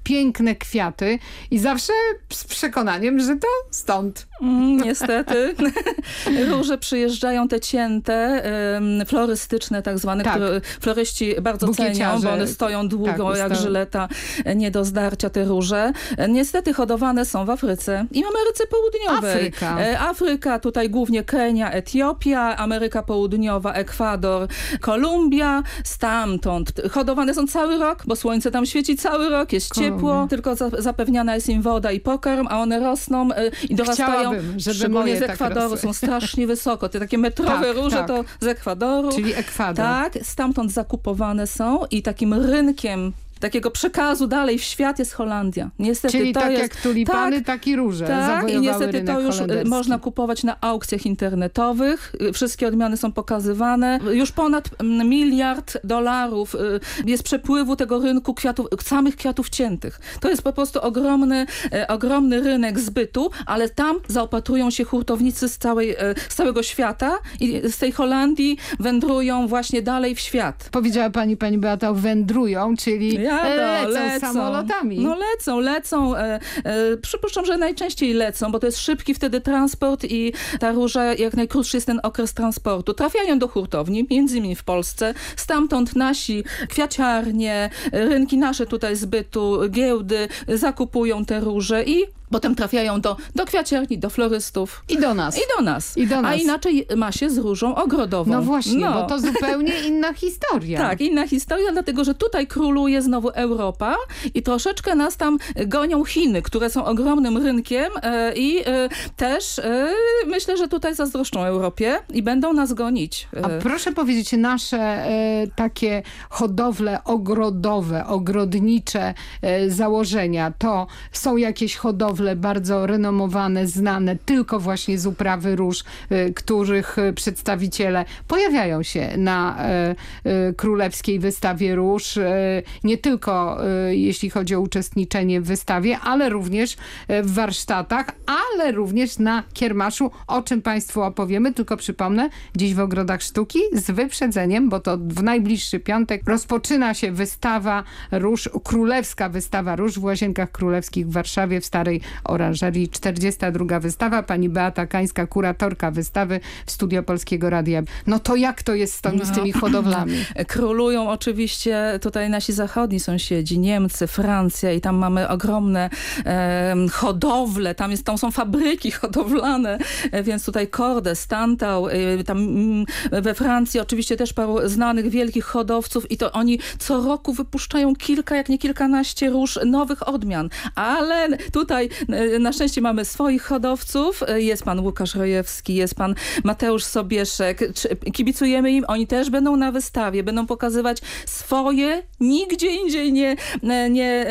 piękne kwiaty i zawsze z przekonaniem, że to stąd. Niestety. Róże przyjeżdżają te cięte, florystyczne tak zwane, które floryści bardzo cenią, bo one stoją długo, jak żyleta, nie do zdarcia te róże. Niestety hodowane są w Afryce i w Ameryce Południowej. Afryka, tutaj głównie Kenia, Etiopia, Ameryka Południowa, Ekwador, Kolumbia. Stamtąd hodowane są cały rok, bo słońce tam świeci cały rok, jest ciepło, tylko zapewniana jest im woda i pokarm, a one rosną i dorastają. Szczególnie z Ekwadoru są strasznie wysoko. Te takie metrowe róże to z Ekwadoru. Czyli Ekwador. Tak, stamtąd zakupowane są i takim rynkiem takiego przekazu dalej w świat jest Holandia. Niestety czyli to tak jest, jak tulipany, tak i róże i niestety to już holenderski. można kupować na aukcjach internetowych. Wszystkie odmiany są pokazywane. Już ponad $1 miliard jest przepływu tego rynku kwiatów, samych kwiatów ciętych. To jest po prostu ogromny rynek zbytu, ale tam zaopatrują się hurtownicy z całego świata i z tej Holandii wędrują właśnie dalej w świat. Powiedziała pani Beato, wędrują, czyli lecą samolotami. No lecą. Przypuszczam, że najczęściej lecą, bo to jest szybki wtedy transport i ta róża, jak najkrótszy jest ten okres transportu. Trafiają do hurtowni, między innymi w Polsce. Stamtąd nasi kwiaciarnie, rynki nasze tutaj zbytu, giełdy zakupują te róże i potem trafiają do kwiaciarni, do florystów. I do nas. A inaczej ma się z różą ogrodową. No właśnie, bo to zupełnie inna historia. Tak, inna historia, dlatego że tutaj króluje znowu Europa i troszeczkę nas tam gonią Chiny, które są ogromnym rynkiem i też myślę, że tutaj zazdroszczą Europie i będą nas gonić. A proszę powiedzieć, nasze takie hodowle ogrodowe, ogrodnicze założenia, to są jakieś hodowle bardzo renomowane, znane tylko właśnie z uprawy róż, których przedstawiciele pojawiają się na Królewskiej Wystawie Róż. Nie tylko jeśli chodzi o uczestniczenie w wystawie, ale również w warsztatach, ale również na kiermaszu, o czym Państwu opowiemy. Tylko przypomnę, dziś w Ogrodach Sztuki z wyprzedzeniem, bo to w najbliższy piątek rozpoczyna się wystawa róż, Królewska Wystawa Róż w Łazienkach Królewskich w Warszawie w Starej Oranżerii. 42. wystawa. Pani Beata Kańska, kuratorka wystawy w Studio Polskiego Radia. No to jak to jest z tymi hodowlami? Królują oczywiście tutaj nasi zachodni sąsiedzi, Niemcy, Francja i tam mamy ogromne hodowle. Tam są fabryki hodowlane, więc tutaj Cordes, Tantau, tam we Francji oczywiście też paru znanych wielkich hodowców i to oni co roku wypuszczają kilka, jak nie kilkanaście róż nowych odmian. Ale tutaj na szczęście mamy swoich hodowców. Jest pan Łukasz Rojewski, jest pan Mateusz Sobieszek. Kibicujemy im. Oni też będą na wystawie. Będą pokazywać swoje, nigdzie indziej nie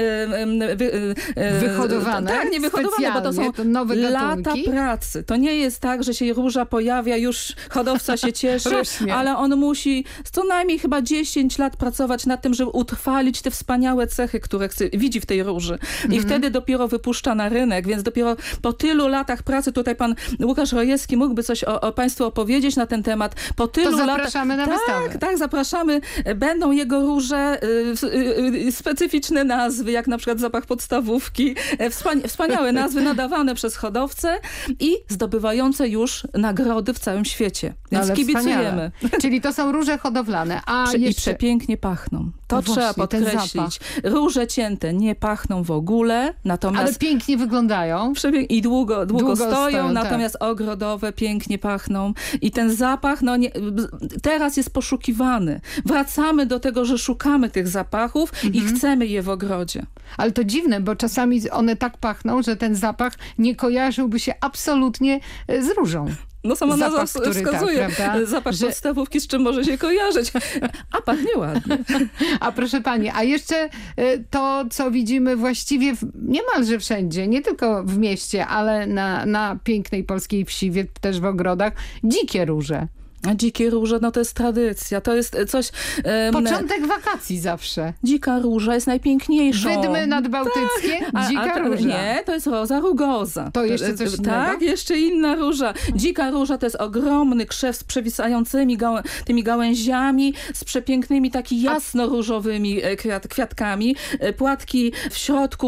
wyhodowane. Tak, nie wyhodowane, bo to są nowe lata pracy. To nie jest tak, że się róża pojawia, już hodowca się cieszy, ale on musi co najmniej chyba 10 lat pracować nad tym, żeby utrwalić te wspaniałe cechy, które widzi w tej róży. I wtedy dopiero wypuszcza na rynek, więc dopiero po tylu latach pracy, tutaj pan Łukasz Rojewski mógłby coś o Państwu opowiedzieć na ten temat. Po tylu latach... zapraszamy na wystawę. Tak, zapraszamy. Będą jego róże, specyficzne nazwy, jak na przykład zapach podstawówki, wspaniałe nazwy nadawane przez hodowcę i zdobywające już nagrody w całym świecie. Więc kibicujemy. Czyli to są róże hodowlane. I przepięknie pachną. To trzeba podkreślić. Róże cięte nie pachną w ogóle, natomiast... Ale pięknie wyglądają. I długo stoją, natomiast ogrodowe pięknie pachną. I ten zapach teraz jest poszukiwany. Wracamy do tego, że szukamy tych zapachów i chcemy je w ogrodzie. Ale to dziwne, bo czasami one tak pachną, że ten zapach nie kojarzyłby się absolutnie z różą. No sama nazwa wskazuje. Zapach podstawówki, z czym może się kojarzyć. A pachnie ładnie. A proszę pani, a jeszcze to, co widzimy właściwie niemalże wszędzie, nie tylko w mieście, ale na pięknej polskiej wsi, też w ogrodach, dzikie róże. A dzikie róże, to jest tradycja. To jest coś... Początek wakacji zawsze. Dzika róża jest najpiękniejszą. Wydmy nadbałtyckie, dzika róża. Nie, to jest roza rugosa. To jeszcze coś innego? Tak, jeszcze inna róża. Dzika róża to jest ogromny krzew z przewisającymi tymi gałęziami, z przepięknymi, taki jasno-różowymi kwiatkami. Płatki w środku